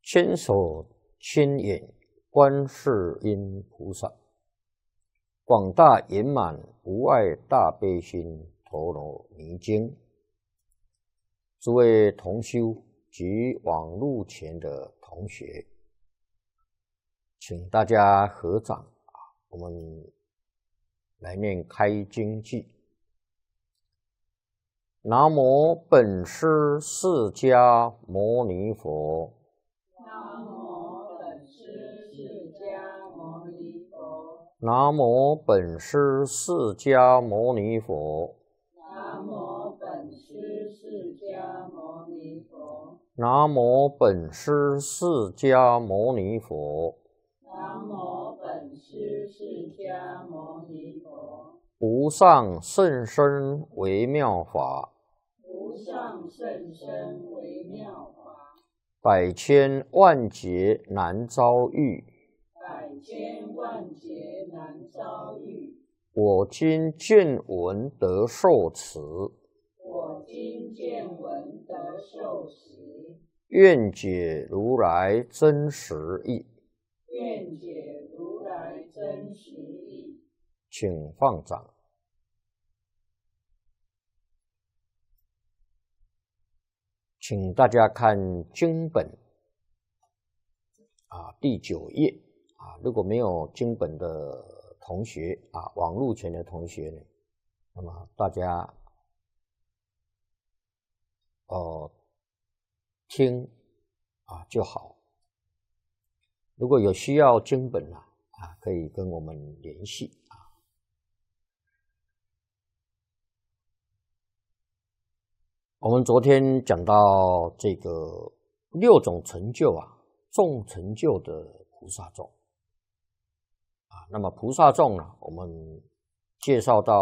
千手千眼观世音菩萨，广大圆满无碍大悲心陀罗尼经。诸位同修及网路前的同学，请大家合掌，我们来念开经偈。南无本师释迦牟尼佛。 南无本师释迦牟尼佛。 南无本师释迦牟尼佛。 南无本师释迦牟尼佛。 南无本师释迦牟尼佛。 南无本师释迦牟尼佛。 无上甚深微妙法， 无上甚深微妙法， 百千万劫难遭遇。 百千万劫难遭遇。 我今见闻得受持， 我今见闻得受持， 愿解如来真实义。 愿解如来真实义。 请放掌。请大家看经本第9页如果没有经本的同学网路前的同学呢，那么大家听就好。如果有需要经本可以跟我们联系我们昨天讲到这个6种成就众成就的菩萨众那么菩萨众呢，我们介绍到